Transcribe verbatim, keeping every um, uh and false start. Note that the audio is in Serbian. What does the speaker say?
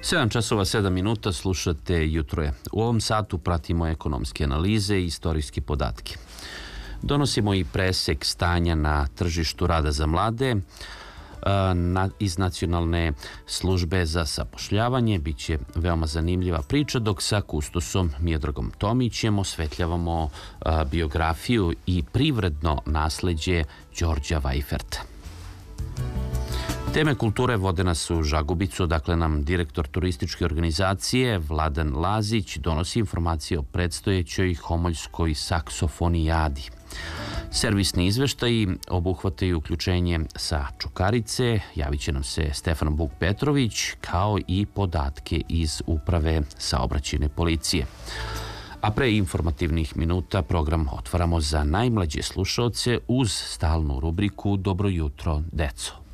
sedam časova sedam minuta, slušate Jutro je. U ovom satu pratimo ekonomske analize i istorijske podatke. Donosimo i presek stanja na tržištu rada za mlade iz Nacionalne službe za zapošljavanje. Biće veoma zanimljiva priča, dok sa kustosom Miodragom Tomićem osvetljavamo biografiju i privredno nasleđe Đorđa Vajferta. Teme kulture vode nas u Žagubicu, dakle nam direktor turističke organizacije Vladan Lazić donosi informacije o predstojećoj homoljskoj saksofonijadi. Servisni izveštaji obuhvataju uključenje sa Čukarice, javit će nam se Stefan Buk Petrović, kao i podatke iz Uprave saobraćajne policije. A pre informativnih minuta program otvaramo za najmlađe slušaoce uz stalnu rubriku Dobro jutro, deco.